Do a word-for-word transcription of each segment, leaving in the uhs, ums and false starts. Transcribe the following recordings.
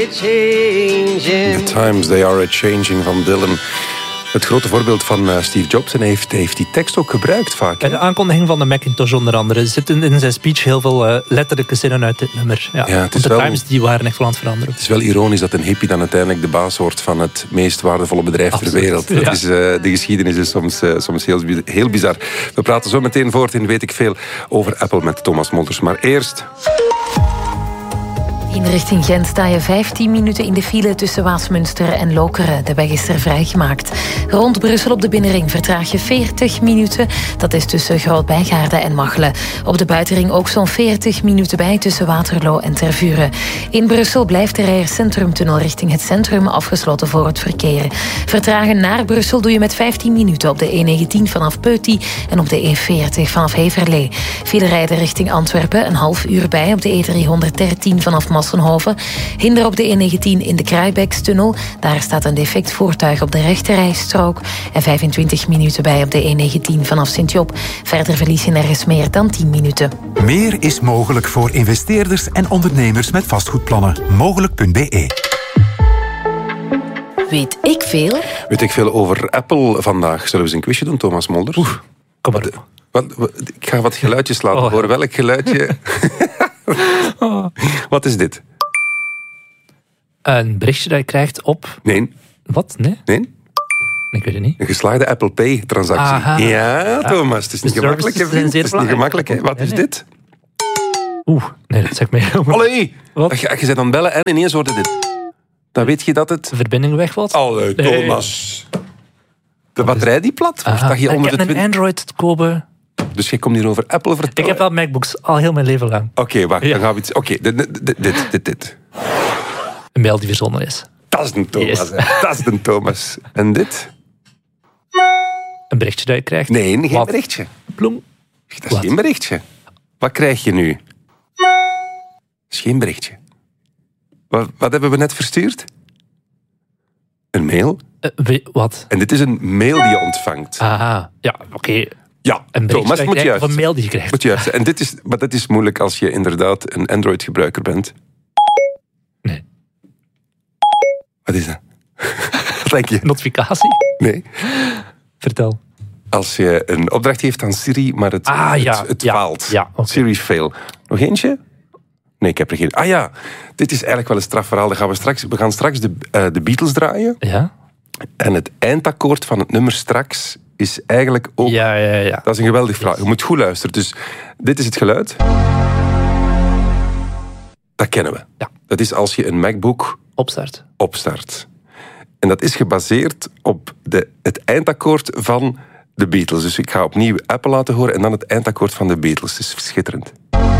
The times they are a-changing van Dylan. Het grote voorbeeld van uh, Steve Jobs. En hij heeft, hij heeft die tekst ook gebruikt vaak. Bij de aankondiging van de Macintosh onder andere. Er zitten in zijn speech heel veel uh, letterlijke zinnen uit dit nummer. Ja, ja, het is de wel, times die waren echt wel aan het veranderen. Het is wel ironisch dat een hippie dan uiteindelijk de baas wordt van het meest waardevolle bedrijf Absoluut, ter wereld. Dat ja. is, uh, de geschiedenis is soms, uh, soms heel, heel bizar. We praten zo meteen voort in Weet ik Veel over Apple met Thomas Molders. Maar eerst... In richting Gent sta je vijftien minuten in de file tussen Waasmunster en Lokeren. De weg is er vrijgemaakt. Rond Brussel op de binnenring vertraag je veertig minuten. Dat is tussen Groot-Bijgaarde en Machelen. Op de buitenring ook zo'n veertig minuten bij tussen Waterloo en Tervuren. In Brussel blijft de Rijers Centrumtunnel richting het centrum afgesloten voor het verkeer. Vertragen naar Brussel doe je met vijftien minuten op de E negentien vanaf Peuty en op de E veertig vanaf Heverlee. File rijden richting Antwerpen een half uur bij op de E driehonderddertien vanaf Massenhoven. Hinder op de E negentien in de Kraaibeekstunnel. Daar staat een defect voertuig op de rechterrijstrook. En vijfentwintig minuten bij op de E negentien vanaf Sint-Job. Verder verlies je nergens meer dan tien minuten. Meer is mogelijk voor investeerders en ondernemers met vastgoedplannen. Mogelijk punt b e. Weet ik veel? Weet ik veel over Apple vandaag. Zullen we eens een quizje doen, Thomas Molders? Oeh, kom maar. Wat, wat, ik ga wat geluidjes laten oh. horen. Welk geluidje... Oh. Wat is dit? Een berichtje dat je krijgt op... Nee. Wat? Nee? Nee? Ik weet het niet. Een geslaagde Apple Pay-transactie. Aha. Ja, Thomas. Het is niet gemakkelijk, hè, vriend. Het is niet gemakkelijk, hè. Wat is dit? Oeh, nee, dat zegt mij helemaal... Allee! Wat? Je, je bent aan het bellen en ineens hoorde dit. Dan weet je dat het... De verbinding wegvalt? Allee, Thomas. Nee. De batterij die plat wordt. Dat je ik onder heb de een twintig... Android te kopen... Dus je komt hier over Apple vertellen? Ik heb wel MacBooks al heel mijn leven lang. Oké, okay, wacht. Ja. Dan gaan we iets... Oké, okay, dit, dit, dit, dit, dit. Een mail die verzonnen is. Dat is een Thomas. Yes. Dat is een Thomas. En dit? Een berichtje dat je krijgt. Nee, geen Wat? berichtje. Bloem. Dat is Wat? geen berichtje. Wat krijg je nu? Dat is geen berichtje. Wat, wat hebben we net verstuurd? Een mail. Uh, we, wat? En dit is een mail die je ontvangt. Aha, ja, oké. Okay. Ja, een Thomas, het moet juist. Of een mail die je krijgt. Moet juist. En dit is, maar dat is moeilijk als je inderdaad een Android-gebruiker bent. Nee. Wat is dat? Wat denk je? Notificatie? Nee. Vertel. Als je een opdracht geeft aan Siri, maar het, ah, het, ja, het ja, faalt. Ja, okay. Siri fail. Nog eentje? Nee, ik heb er geen. Ah ja, dit is eigenlijk wel een strafverhaal. Dan gaan we, straks, we gaan straks de, uh, de Beatles draaien. Ja. En het eindakkoord van het nummer straks is eigenlijk ook... Ja, ja, ja. Dat is een geweldig verhaal. Je moet goed luisteren. Dus dit is het geluid. Dat kennen we. Ja. Dat is als je een MacBook... Opstart. Opstart. En dat is gebaseerd op de, het eindakkoord van de Beatles. Dus ik ga opnieuw Apple laten horen en dan het eindakkoord van de Beatles. Het is schitterend.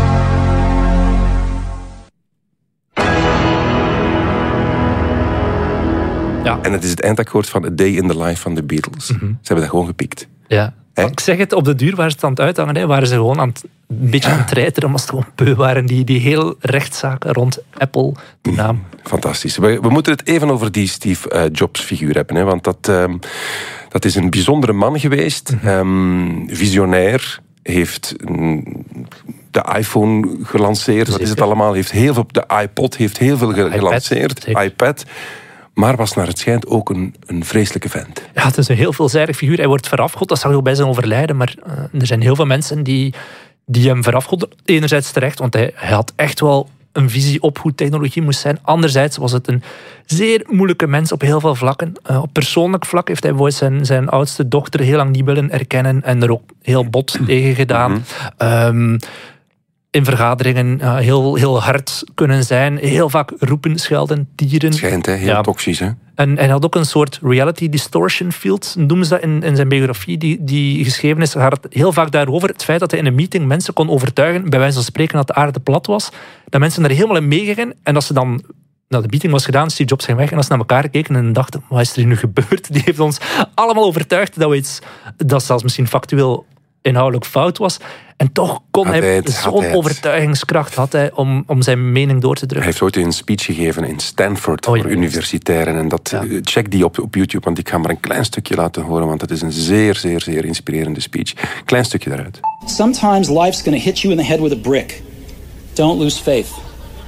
Ja. En het is het eindakkoord van A Day in the Life van de Beatles. Mm-hmm. Ze hebben dat gewoon gepikt. Ja. Hey? Ik zeg het, op de duur waren ze het aan het uithangen. Hè, waren ze gewoon aan het, een beetje aan het treiteren, omdat ze gewoon beu waren. Die, die heel rechtszaken rond Apple, de naam. Fantastisch. We, we moeten het even over die Steve uh, Jobs figuur hebben. Hè, want dat, um, dat is een bijzondere man geweest. Mm-hmm. Um, visionair. Heeft um, de iPhone gelanceerd. Zeker. Wat is het allemaal? Heeft heel veel, de iPod heeft heel veel ge- gelanceerd. iPad. iPad. Maar was naar het schijnt ook een, een vreselijke vent. Ja, het is een heel veelzijdig figuur. Hij wordt verafgod, dat zag je ook bij zijn overlijden. Maar uh, er zijn heel veel mensen die, die hem verafgoden. Enerzijds terecht, want hij, hij had echt wel een visie op hoe technologie moest zijn. Anderzijds was het een zeer moeilijke mens op heel veel vlakken. Uh, op persoonlijk vlak heeft hij bijvoorbeeld zijn, zijn oudste dochter heel lang niet willen erkennen en er ook heel bot tegen gedaan. Mm-hmm. Um, in vergaderingen uh, heel, heel hard kunnen zijn. Heel vaak roepen, schelden, tieren. Schijnt, hè? Heel ja. toxisch, hè? En hij had ook een soort reality distortion field, noemen ze dat in, in zijn biografie, die, die geschreven is. Hij had het heel vaak daarover. Het feit dat hij in een meeting mensen kon overtuigen, bij wijze van spreken, dat de aarde plat was. Dat mensen er helemaal in meegingen. En dat ze dan... Nou, de meeting was gedaan, Steve Jobs ging weg. En als ze naar elkaar keken en dachten, wat is er hier nu gebeurd? Die heeft ons allemaal overtuigd dat we iets... Dat zelfs misschien factueel inhoudelijk fout was. En toch kon had hij, hij zo'n overtuigingskracht had hij om, om zijn mening door te drukken. Hij heeft ooit een speech gegeven in Stanford oh, voor ja, universitairen. En dat, ja. check die op, op YouTube, want ik ga maar een klein stukje laten horen, want het is een zeer, zeer, zeer inspirerende speech. Klein stukje daaruit. Sometimes life's going to hit you in the head with a brick. Don't lose faith.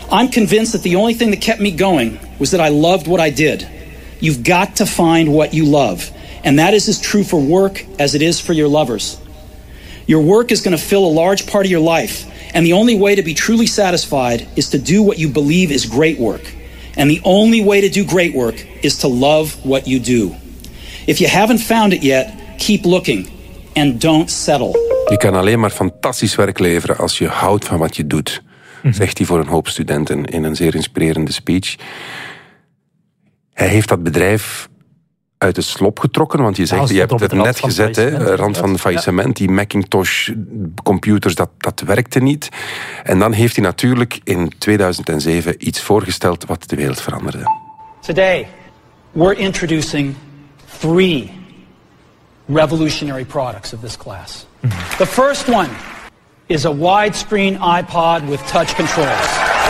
I'm convinced that the only thing that kept me going was that I loved what I did. You've got to find what you love. And that is as true for work as it is for your lovers. Your work is going to fill a large part of your life. And the only way to be truly satisfied is to do what you believe is great work. And the only way to do great work is to love what you do. If you haven't found it yet, keep looking. And don't settle. Je kan alleen maar fantastisch werk leveren als je houdt van wat je doet. Mm-hmm. Zegt hij voor een hoop studenten in een zeer inspirerende speech. Hij heeft dat bedrijf uit de slop getrokken, want je zegt, ja, je hebt het net gezet, hè, rand van faillissement, die Macintosh-computers, dat, dat werkte niet. En dan heeft hij natuurlijk in tweeduizend zeven iets voorgesteld wat de wereld veranderde. Today, we're introducing three revolutionary products of this class. Mm-hmm. The first one is a widescreen iPod with touch controls.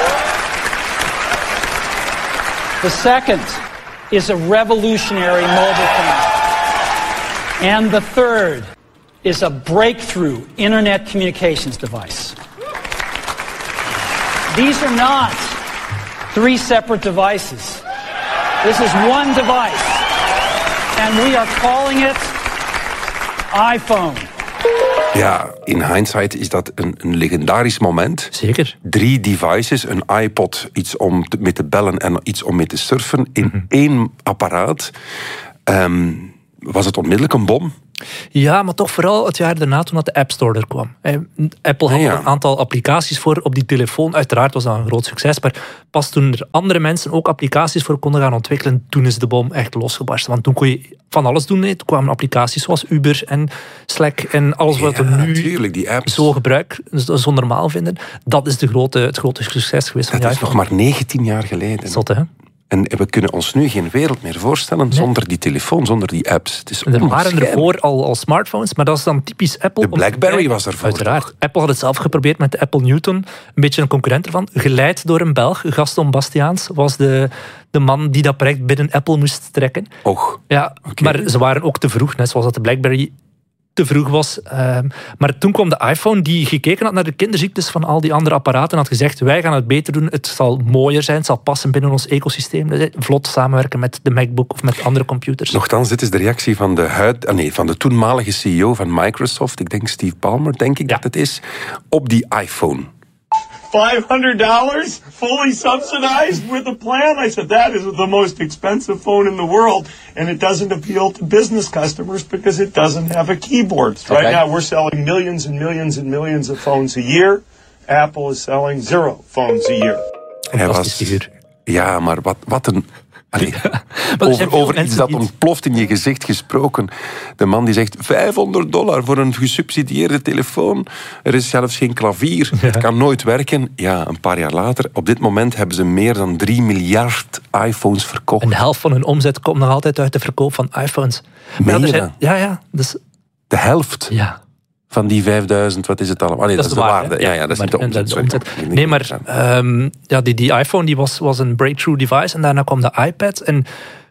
The second is a revolutionary mobile phone. And the third is a breakthrough internet communications device. These are not three separate devices. This is one device. And we are calling it iPhone. Ja, in hindsight is dat een, een legendarisch moment. Zeker. Drie devices, een iPod, iets om te, mee te bellen en iets om mee te surfen, in mm-hmm. één apparaat. Um, was het onmiddellijk een bom? Ja, maar toch vooral het jaar daarna toen dat de App Store er kwam. Apple had ah, ja. een aantal applicaties voor op die telefoon. Uiteraard was dat een groot succes. Maar pas toen er andere mensen ook applicaties voor konden gaan ontwikkelen, toen is de bom echt losgebarsten. Want toen kon je van alles doen. Toen kwamen applicaties zoals Uber en Slack en alles wat ja, we nu tuurlijk, die apps. zo gebruik, zo normaal vinden. Dat is de grote, het grote succes geweest van dat de is nog maar negentien jaar geleden. Zot, hè? En we kunnen ons nu geen wereld meer voorstellen nee. zonder die telefoon, zonder die apps. Het is er waren ervoor al, al smartphones, maar dat is dan typisch Apple. De BlackBerry was ervoor. Uiteraard. Toch? Apple had het zelf geprobeerd met de Apple Newton. Een beetje een concurrent ervan. Geleid door een Belg. Gaston Bastiaans was de, de man die dat project binnen Apple moest trekken. Och. Ja, okay. Maar ze waren ook te vroeg, net zoals dat de BlackBerry te vroeg was. Uh, maar toen kwam de iPhone die gekeken had naar de kinderziektes van al die andere apparaten en had gezegd, wij gaan het beter doen, het zal mooier zijn, het zal passen binnen ons ecosysteem. Vlot samenwerken met de MacBook of met andere computers. Nochtans, dit is de reactie van de, huid, ah nee, van de toenmalige C E O van Microsoft, ik denk Steve Ballmer, denk ik ja. dat het is, op die iPhone. five hundred dollars fully subsidized with a plan? I said, that is the most expensive phone in the world, and it doesn't appeal to business customers because it doesn't have a keyboard. Right okay. now we're selling millions and millions and millions of phones a year. Apple is selling zero phones a year. Hij was, ja, maar wat, wat een... Allee, ja, over over iets dat ontploft in je gezicht gesproken. De man die zegt vijfhonderd dollar voor een gesubsidieerde telefoon. Er is zelfs geen klavier. Ja. Het kan nooit werken. Ja, een paar jaar later. Op dit moment hebben ze meer dan drie miljard iPhones verkocht. Een helft van hun omzet komt nog altijd uit de verkoop van iPhones. Meen je zijn, ja, ja. Dus... De helft? Ja. Van die vijfduizend, wat is het allemaal? Ah, nee, dat, dat is de waarde. waarde. Ja, ja, dat is maar, niet de omzet. De omzet. Nee, maar um, ja, die, die iPhone die was, was een breakthrough device. En daarna kwam de iPad. En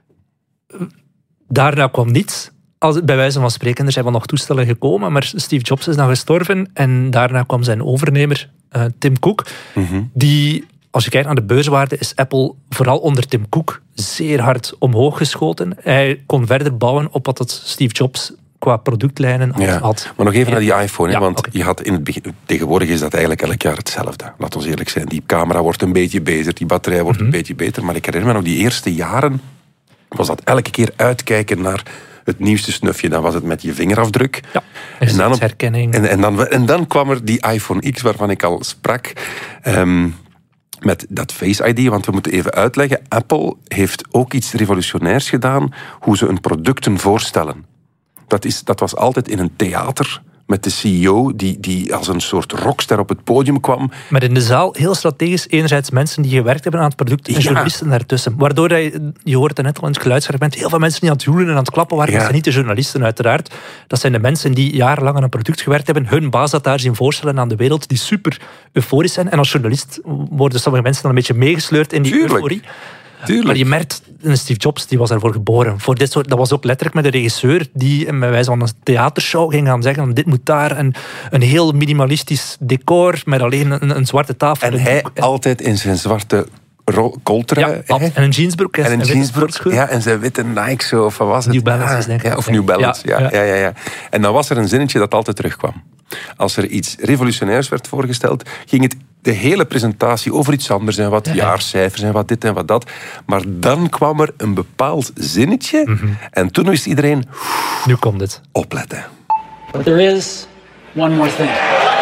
daarna kwam niets. Als, bij wijze van spreken, er zijn wel nog toestellen gekomen. Maar Steve Jobs is dan gestorven. En daarna kwam zijn overnemer, uh, Tim Cook. Mm-hmm. Die, als je kijkt naar de beurswaarde, is Apple vooral onder Tim Cook zeer hard omhoog geschoten. Hij kon verder bouwen op wat het Steve Jobs qua productlijnen had. Ja, maar nog even naar die iPhone, hè, ja, want okay. je had in het begin, tegenwoordig is dat eigenlijk elk jaar hetzelfde. Laat ons eerlijk zijn, die camera wordt een beetje beter, die batterij wordt mm-hmm. een beetje beter, maar ik herinner me nog die eerste jaren was dat elke keer uitkijken naar het nieuwste snufje. Dan was het met je vingerafdruk. Ja, en, dan op, herkenning. En, en, dan, en dan kwam er die iPhone X waarvan ik al sprak. Um, met dat Face I D, want we moeten even uitleggen. Apple heeft ook iets revolutionairs gedaan, hoe ze hun producten voorstellen. Dat, is, dat was altijd in een theater met de C E O die, die als een soort rockster op het podium kwam. Maar in de zaal heel strategisch. Enerzijds mensen die gewerkt hebben aan het product en ja. journalisten daartussen. Waardoor je, je hoort het net al in het geluidsfragment, heel veel mensen die aan het joelen en aan het klappen waren. Ja. Dat zijn niet de journalisten uiteraard. Dat zijn de mensen die jarenlang aan een product gewerkt hebben. Hun baas dat daar zien voorstellen aan de wereld. Die super euforisch zijn. En als journalist worden sommige mensen dan een beetje meegesleurd in die Tuurlijk. euforie. Tuurlijk. Maar je merkt, Steve Jobs die was daarvoor geboren. Voor dit soort, dat was ook letterlijk met de regisseur die met wijze van een theatershow ging gaan zeggen, dit moet daar, een, een heel minimalistisch decor met alleen een, een zwarte tafel. En hij altijd in zijn zwarte coltrui. Ja, en een jeansbroek. En een jeansbroek, ja, en zijn witte Nike zo, of wat was het? New Balance, denk ik. Ja, of New Balance, ja. Ja, ja. Ja, ja, ja. En dan was er een zinnetje dat altijd terugkwam. Als er iets revolutionairs werd voorgesteld, ging het de hele presentatie over iets anders en wat ja, jaarcijfers en wat dit en wat dat. Maar dan kwam er een bepaald zinnetje mm-hmm. en toen wist iedereen... Nu komt het. Opletten. But there is one more thing.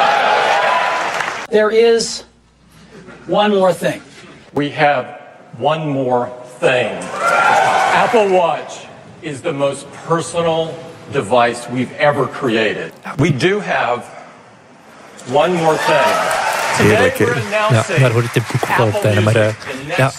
There is one more thing. We have one more thing. Apple Watch is the most personal device we've ever created. We do have one more thing. Heerlijk, hè? Ja, daar hoor ik Tim Cook ook al op bijna, maar uh, ja.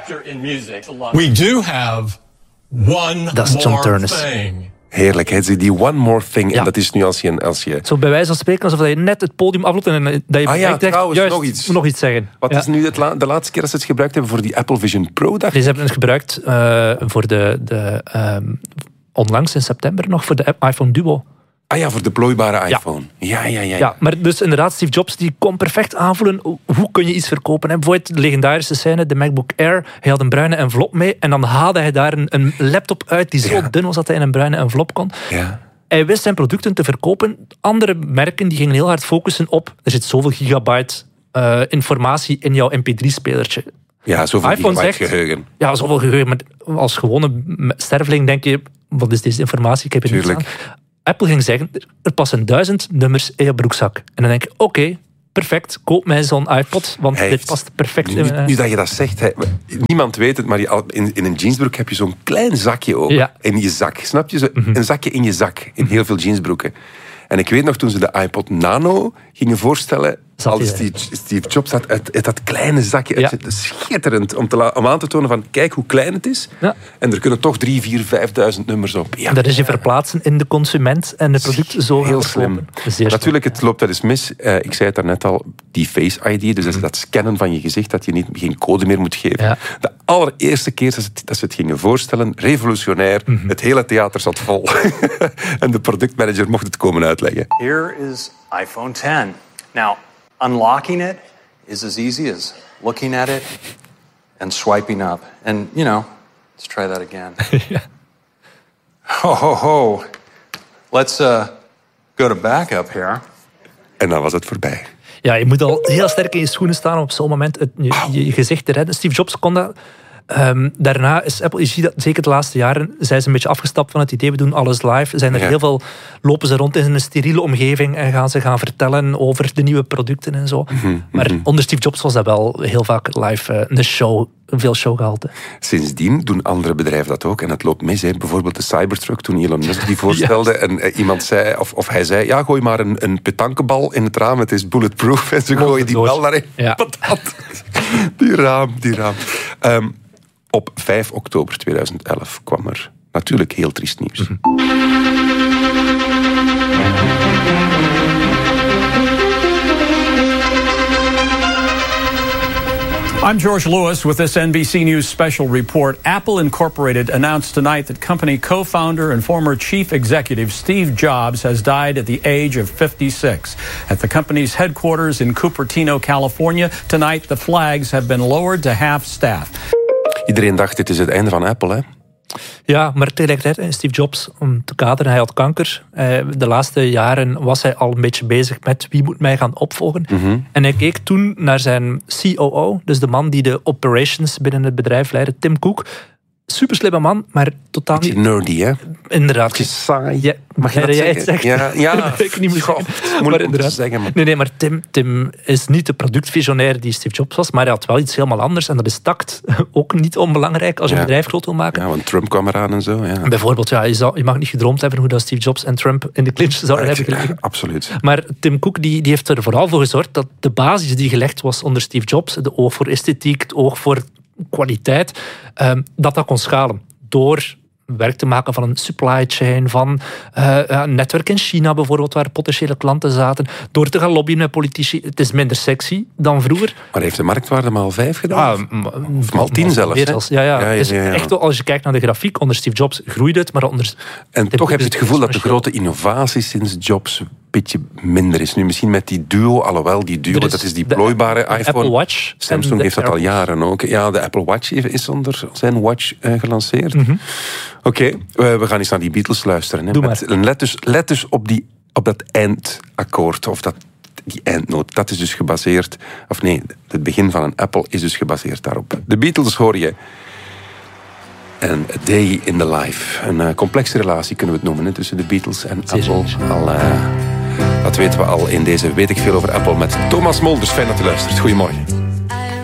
We do have one Dat is John Turnus. thing. Heerlijk, hè? Die one more thing. Ja. En dat is nu als je... Als je... Zo bij wijze van spreken, alsof je net het podium afloopt en dat je ah ja, denkt, trouwens, juist, nog iets. nog iets zeggen. Wat ja. is nu het la- de laatste keer dat ze het gebruikt hebben voor die Apple Vision Pro-dag? Deze hebben het gebruikt uh, voor de... de um, onlangs in september nog, voor de iPhone Duo. Ah ja, voor de plooibare iPhone. Ja, ja, ja. ja. ja maar dus inderdaad, Steve Jobs die kon perfect aanvoelen hoe kun je iets verkopen. Hè? Bijvoorbeeld de legendarische scène, de MacBook Air. Hij had een bruine envelop mee en dan haalde hij daar een, een laptop uit die zo ja. dun was dat hij in een bruine envelop kon. Ja. Hij wist zijn producten te verkopen. Andere merken die gingen heel hard focussen op er zit zoveel gigabyte uh, informatie in jouw M P drie spelertje. Ja, zoveel iPhone gigabyte zegt, geheugen. Ja, zoveel geheugen. Maar als gewone sterveling denk je, wat is deze informatie? Ik heb het niet aan. Apple ging zeggen, er passen duizend nummers in je broekzak. En dan denk je, oké, okay, perfect, koop mij zo'n iPod, want hij dit heeft, past perfect nu, in... Uh... Nu dat je dat zegt, hij, niemand weet het, maar je, in, in een jeansbroek heb je zo'n klein zakje ook. Ja. In je zak, snap je? Zo, mm-hmm. Een zakje in je zak, in heel veel jeansbroeken. En ik weet nog, toen ze de iPod Nano gingen voorstellen, als Steve, Steve Jobs had uit, uit dat kleine zakje, ja. uit, schitterend, om, te la, om aan te tonen van, kijk hoe klein het is. Ja. En er kunnen toch drie, vier, vijfduizend nummers op. Ja. En dat is je verplaatsen in de consument en het product zo heel slim. Natuurlijk, het loopt wel eens mis. Uh, ik zei het daarnet al, die Face I D, dus dat, is dat scannen van je gezicht, dat je niet, geen code meer moet geven. Ja. De allereerste keer dat ze, het, dat ze het gingen voorstellen, revolutionair, mm-hmm. het hele theater zat vol. En de productmanager mocht het komen uitleggen. Here is iPhone ten. Now, unlocking it is as easy as looking at it and swiping up. And, you know, let's try that again. ja. Ho, ho, ho. Let's uh, go to backup here. En dan was het voorbij. Ja, je moet al heel sterk in je schoenen staan om op zo'n moment het, je, je gezicht te redden. Steve Jobs kon dat. Um, daarna is Apple, je ziet dat zeker de laatste jaren, zijn ze een beetje afgestapt van het idee, we doen alles live. Zijn er ja. heel veel, lopen ze rond in een steriele omgeving en gaan ze gaan vertellen over de nieuwe producten en zo. Mm-hmm. Maar onder Steve Jobs was dat wel heel vaak live uh, een show, veel showgehalte. Sindsdien doen andere bedrijven dat ook en het loopt mis. Hè. Bijvoorbeeld de Cybertruck, toen Elon Musk die voorstelde ja. en uh, iemand zei, of, of hij zei, ja, gooi maar een, een petankebal in het raam, het is bulletproof. En ze gooien die bal daarin. Ja. Patat. Die raam, die raam. Um, Op vijf oktober tweeduizend elf kwam er natuurlijk heel triest nieuws. Mm-hmm. I'm George Lewis with this N B C News special report. Apple Incorporated announced tonight that company co-founder and former chief executive Steve Jobs has died at the age of fifty-six. At the company's headquarters in Cupertino, California, tonight the flags have been lowered to half staff. Iedereen dacht, dit is het einde van Apple, hè? Ja, maar tegelijkertijd, Steve Jobs, om te kaderen, hij had kanker. De laatste jaren was hij al een beetje bezig met wie moet mij gaan opvolgen. Mm-hmm. En hij keek toen naar zijn C O O, dus de man die de operations binnen het bedrijf leidde, Tim Cook. Super slimme man, maar totaal niet... nerdy, hè? Inderdaad. Beetje saai. Ja, mag je dat jij zeggen? Zegt, ja, ja. dat ik niet moet Goh, zeggen. Moeilijk maar om te zeggen. Maar... Nee, nee, maar Tim, Tim is niet de productvisionair die Steve Jobs was, maar hij had wel iets helemaal anders. En dat is tact. Ook niet onbelangrijk als je ja. een bedrijf groot wil maken. Ja, want Trump kwam eraan en zo. Ja. Bijvoorbeeld, ja, je, zou, je mag niet gedroomd hebben hoe dat Steve Jobs en Trump in de clinch zouden hebben gelegen. Ja, absoluut. Maar Tim Cook die, die heeft er vooral voor gezorgd dat de basis die gelegd was onder Steve Jobs, de oog voor esthetiek, het oog voor kwaliteit, um, dat dat kon schalen. Door werk te maken van een supply chain, van uh, een netwerk in China bijvoorbeeld, waar potentiële klanten zaten, door te gaan lobbyen met politici. Het is minder sexy dan vroeger. Maar heeft de marktwaarde maal vijf gedaan? Ah, of maal tien zelfs. zelfs. Ja, ja. Ja, ja, Dus ja, ja. echt, als je kijkt naar de grafiek, onder Steve Jobs groeide het, maar onder... En toch heb je het gevoel dat de grote innovatie sinds Jobs een beetje minder is. Nu misschien met die Duo, alhoewel die Duo, is dat is die de plooibare Apple iPhone. Watch Samsung de heeft dat al AirPods. jaren ook. Ja, de Apple Watch is onder zijn watch uh, gelanceerd. Mm-hmm. Oké, okay, we, we gaan eens naar die Beatles luisteren. Hè. Doe Met, let, dus, let dus op, die, op dat eindakkoord, of dat, die eindnoot. Dat is dus gebaseerd, of nee, het begin van een Apple is dus gebaseerd daarop. De Beatles hoor je. En A Day in the Life. Een uh, complexe relatie kunnen we het noemen, hè, tussen de Beatles en Zeker. Apple. Al, uh, dat weten we al in deze Weet ik veel over Apple met Thomas Molders. Fijn dat u luistert. Goedemorgen.